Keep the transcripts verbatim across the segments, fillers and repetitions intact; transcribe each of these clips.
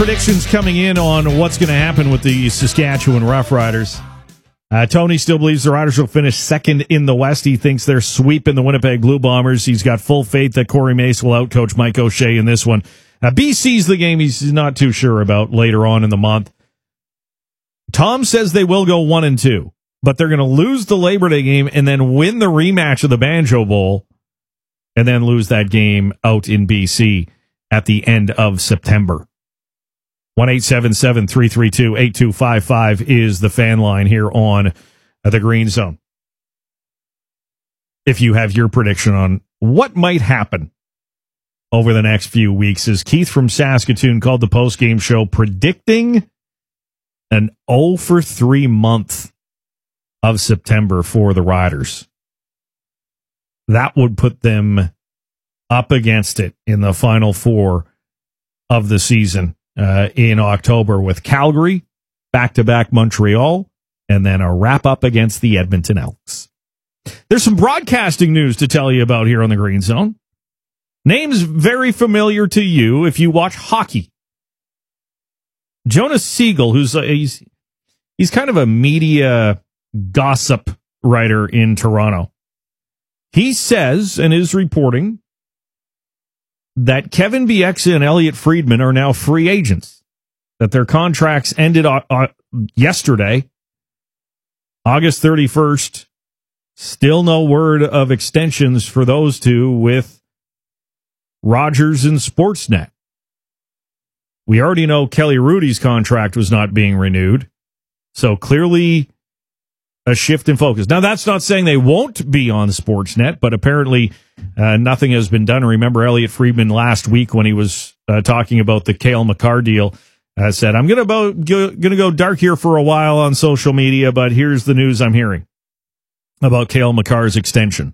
Predictions coming in on what's going to happen with the Saskatchewan Roughriders. Uh, Tony still believes the Riders will finish second in the West. He thinks they're sweeping the Winnipeg Blue Bombers. He's got full faith that Corey Mace will outcoach Mike O'Shea in this one. Uh, B C's the game he's not too sure about later on in the month. Tom says they will go one and two, but they're going to lose the Labor Day game and then win the rematch of the Banjo Bowl and then lose that game out in B C at the end of September. one eight seven seven, three three two, eight two five five is the fan line here on the Green Zone. If you have your prediction on what might happen over the next few weeks, as Keith from Saskatoon called the postgame show, predicting an oh for three month of September for the Riders. That would put them up against it in the final four of the season. Uh, in October with Calgary, back-to-back Montreal, and then a wrap-up against the Edmonton Elks. There's some broadcasting news to tell you about here on the Green Zone. Names very familiar to you if you watch hockey. Jonas Siegel, who's a, he's, he's kind of a media gossip writer in Toronto. He says, and is reporting, that Kevin Bieksa and Elliot Friedman are now free agents, that their contracts ended uh, uh, yesterday, August thirty-first. Still no word of extensions for those two with Rogers and Sportsnet. We already know Kelly Rudy's contract was not being renewed, so clearly a shift in focus. Now, that's not saying they won't be on Sportsnet, but apparently uh, nothing has been done. Remember, Elliot Friedman last week when he was uh, talking about the Cale Makar deal uh, said, I'm going to go, gonna go dark here for a while on social media, but here's the news I'm hearing about Cale Makar's extension.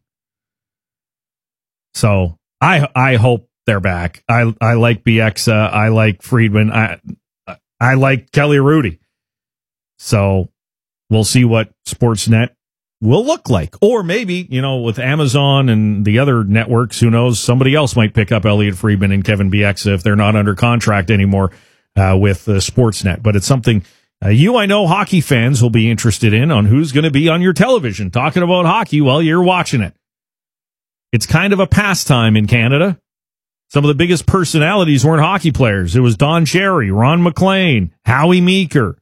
So I I hope they're back. I I like Bieksa. I like Friedman. I I like Kelly Rudy. So we'll see what Sportsnet will look like. Or maybe, you know, with Amazon and the other networks, who knows, somebody else might pick up Elliot Friedman and Kevin Bieksa if they're not under contract anymore uh, with uh, Sportsnet. But it's something uh, you, I know, hockey fans will be interested in, on who's going to be on your television talking about hockey while you're watching it. It's kind of a pastime in Canada. Some of the biggest personalities weren't hockey players. It was Don Cherry, Ron McLean, Howie Meeker.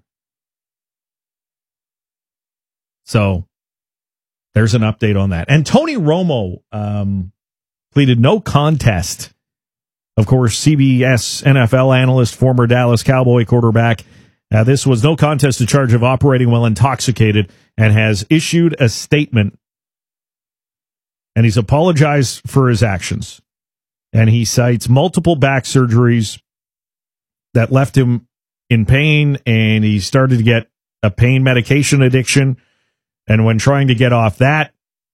So there's an update on that. And Tony Romo um, pleaded no contest. Of course, C B S N F L analyst, former Dallas Cowboy quarterback. Uh, this was no contest to charge of operating while intoxicated, and has issued a statement. And he's apologized for his actions. And he cites multiple back surgeries that left him in pain, and he started to get a pain medication addiction. And when trying to get off that,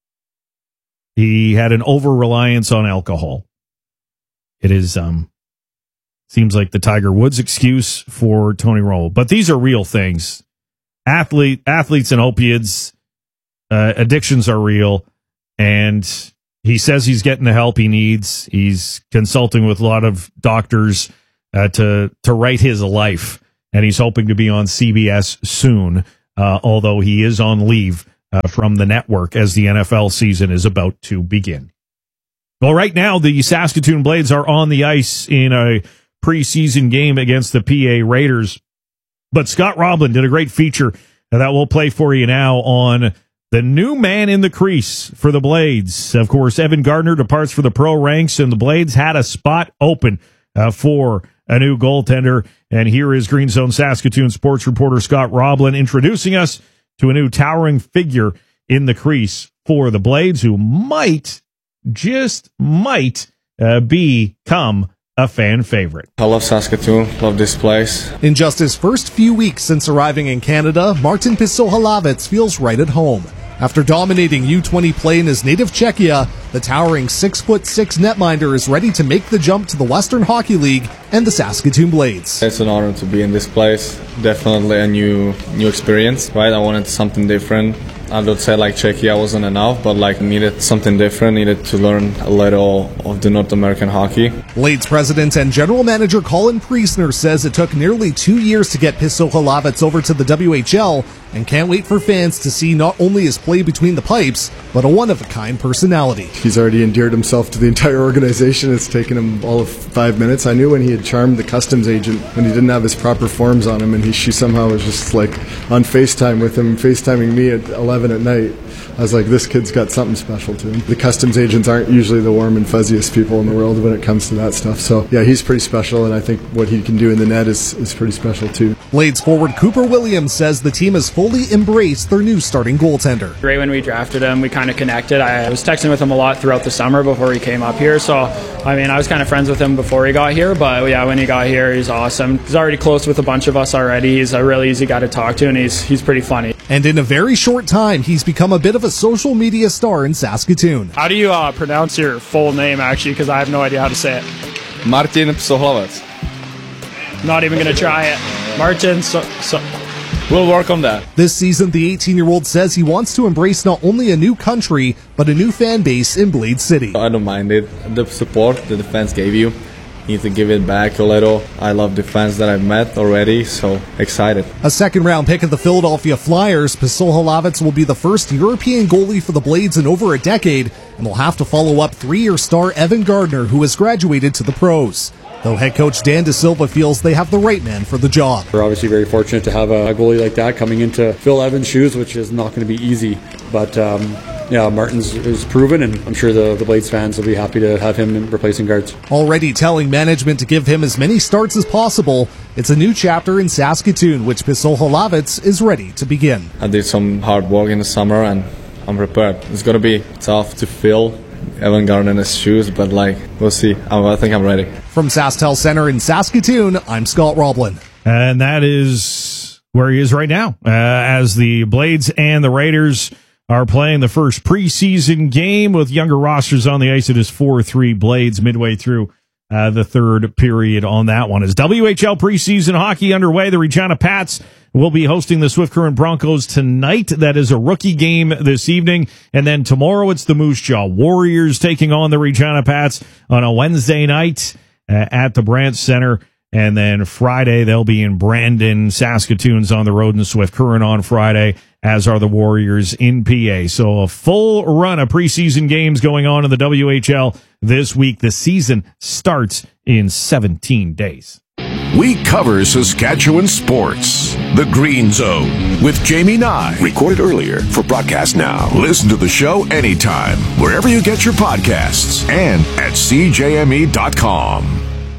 he had an over-reliance on alcohol. It is, um, seems like the Tiger Woods excuse for Tony Romo. But these are real things. Athlete, athletes and opiates, uh, addictions are real. And he says he's getting the help he needs. He's consulting with a lot of doctors uh, to, to right his life. And he's hoping to be on C B S soon. Uh, although he is on leave uh, from the network as the N F L season is about to begin. Well, right now, the Saskatoon Blades are on the ice in a preseason game against the P A Raiders. But Scott Roblin did a great feature that we'll play for you now on the new man in the crease for the Blades. Of course, Evan Gardner departs for the pro ranks, and the Blades had a spot open uh, for a new goaltender. And here is Green Zone Saskatoon sports reporter Scott Roblin introducing us to a new towering figure in the crease for the Blades, who might, just might, uh, become a fan favorite. I love Saskatoon, love this place. In just his first few weeks since arriving in Canada, Martin Pisohalavets feels right at home. After dominating U twenty play in his native Czechia, the towering six foot six netminder is ready to make the jump to the Western Hockey League and the Saskatoon Blades. It's an honor to be in this place. Definitely a new new experience, right? I wanted something different. I would say like Czechia wasn't enough, but like needed something different, needed to learn a little of the North American hockey. Blades president and general manager Colin Priestner says it took nearly two years to get Pisso Hlavec over to the W H L and can't wait for fans to see not only his play between the pipes, but a one-of-a-kind personality. He's already endeared himself to the entire organization. It's taken him all of five minutes. I knew when he had charmed the customs agent when he didn't have his proper forms on him, and he, she somehow was just like on FaceTime with him, FaceTiming me at eleven at night. I was like, this kid's got something special to him. The customs agents aren't usually the warm and fuzziest people in the world when it comes to that stuff. So, yeah, he's pretty special, and I think what he can do in the net is, is pretty special, too. Blades forward Cooper Williams says the team has fully embraced their new starting goaltender. Right when we drafted him, we kind of connected. I was texting with him a lot throughout the summer before he came up here. So, I mean, I was kind of friends with him before he got here, but yeah, when he got here, he's awesome. He's already close with a bunch of us already. He's a really easy guy to talk to, and he's he's pretty funny. And in a very short time, he's become a bit of a social media star in Saskatoon. How do you uh, pronounce your full name, actually? Because I have no idea how to say it. Martin Pisso Hlavec. Not even going to try it. Martin, so, so. We'll work on that. This season, the eighteen-year-old says he wants to embrace not only a new country, but a new fan base in Blade City. I don't mind it. The support that the fans gave you, you need to give it back a little. I love the fans that I've met already, so excited. A second-round pick of the Philadelphia Flyers, Pisso Hlavec will be the first European goalie for the Blades in over a decade, and will have to follow up three-year star Evan Gardner, who has graduated to the pros. Though head coach Dan De Silva feels they have the right man for the job. We're obviously very fortunate to have a goalie like that coming into Phil Evans' shoes, which is not going to be easy. But um, yeah, Martin's is proven, and I'm sure the, the Blades fans will be happy to have him replacing guards. Already telling management to give him as many starts as possible, it's a new chapter in Saskatoon, which Pisso Hlavec is ready to begin. I did some hard work in the summer, and I'm prepared. It's going to be tough to fill Evan Gardner's shoes, but like, we'll see. I, I think I'm ready. From SaskTel Center in Saskatoon, I'm Scott Roblin. And that is where he is right now, uh, as the Blades and the Raiders are playing the first preseason game with younger rosters on the ice. It is four three Blades midway through uh, the third period on that one. As W H L preseason hockey underway, the Regina Pats will be hosting the Swift Current Broncos tonight. That is a rookie game this evening. And then tomorrow it's the Moose Jaw Warriors taking on the Regina Pats on a Wednesday night uh, at the Brandt Center. And then Friday they'll be in Brandon. Saskatoon's on the road in Swift Current on Friday, as are the Warriors in P A. So a full run of preseason games going on in the W H L this week. The season starts in seventeen days. We cover Saskatchewan sports. The Green Zone with Jamie Nye. Recorded earlier for broadcast now. Listen to the show anytime, wherever you get your podcasts, and at C J M E dot com.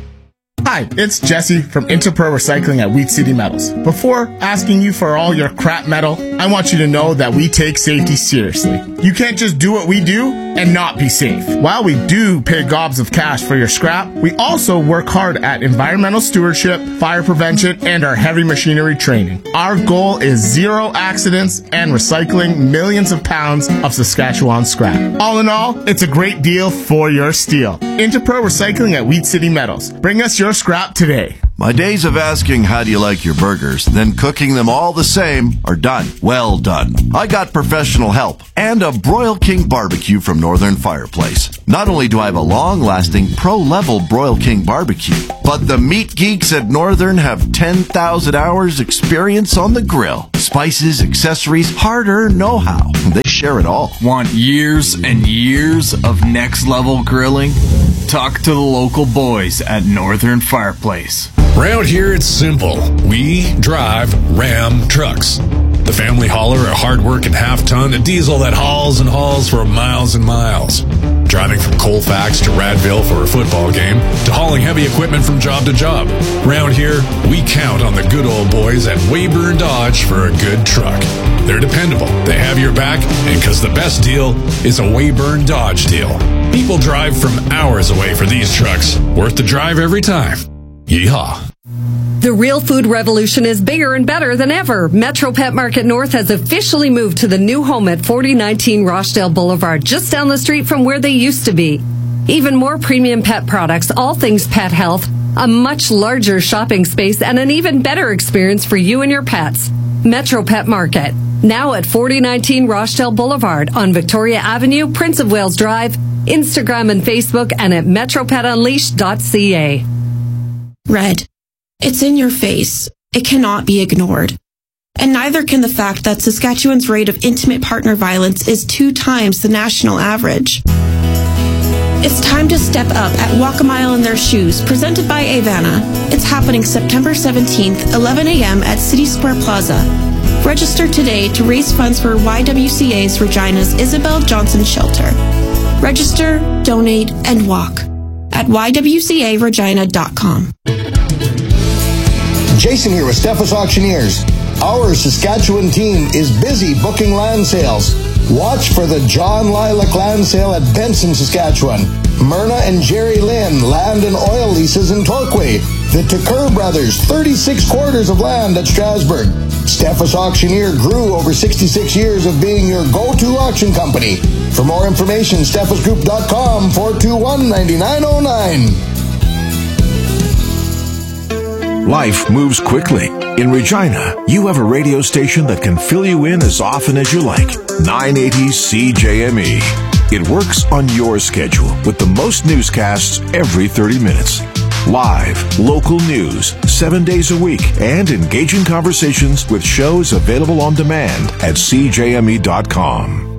Hi, it's Jesse from Interpro Recycling at Wheat City Metals. Before asking you for all your crap metal, I want you to know that we take safety seriously. You can't just do what we do and not be safe. While we do pay gobs of cash for your scrap, we also work hard at environmental stewardship, fire prevention, and our heavy machinery training. Our goal is zero accidents and recycling millions of pounds of Saskatchewan scrap. All in all, it's a great deal for your steel. Interpro Recycling at Wheat City Metals. Bring us your scrap today. My days of asking how do you like your burgers, then cooking them all the same are done. Well done. I got professional help and a Broil King barbecue from Northern Fireplace. Not only do I have a long-lasting pro-level Broil King barbecue, but the meat geeks at Northern have ten thousand hours experience on the grill. Spices, accessories, hard-earned know-how. They share it all. Want years and years of next-level grilling? Talk to the local boys at Northern Fireplace. Around here, it's simple. We drive Ram trucks. The family hauler, a hard-working half-ton, a diesel that hauls and hauls for miles and miles. Driving from Colfax to Radville for a football game, to hauling heavy equipment from job to job. Around here, we count on the good old boys at Weyburn Dodge for a good truck. They're dependable, they have your back, and because the best deal is a Weyburn Dodge deal. People drive from hours away for these trucks. Worth the drive every time. Yeehaw. The real food revolution is bigger and better than ever. Metro Pet Market North has officially moved to the new home at forty nineteen Rochdale Boulevard, just down the street from where they used to be. Even more premium pet products, all things pet health, a much larger shopping space, and an even better experience for you and your pets. Metro Pet Market. Now at forty nineteen Rochdale Boulevard on Victoria Avenue, Prince of Wales Drive, Instagram and Facebook, and at metro pet unleashed dot c a. Red. It's in your face. It cannot be ignored. And neither can the fact that Saskatchewan's rate of intimate partner violence is two times the national average. It's time to step up at Walk a Mile in Their Shoes, presented by Avana. It's happening September seventeenth, eleven a.m. at City Square Plaza. Register today to raise funds for Y W C A's Regina's Isabel Johnson Shelter. Register, donate, and walk at y w c a regina dot com. Jason here with Steffes Auctioneers. Our Saskatchewan team is busy booking land sales. Watch for the John Lilac Land Sale at Benson, Saskatchewan. Myrna and Jerry Lynn Land and Oil Leases in Torquay. The Tucker Brothers, thirty-six quarters of land at Strasbourg. Steffes Auctioneer grew over sixty-six years of being your go-to auction company. For more information, steffes group dot com, four two one, nine nine zero nine. Life moves quickly. In Regina, you have a radio station that can fill you in as often as you like. nine eighty C J M E. It works on your schedule with the most newscasts every thirty minutes. Live, local news, seven days a week, and engaging conversations with shows available on demand at c j m e dot com.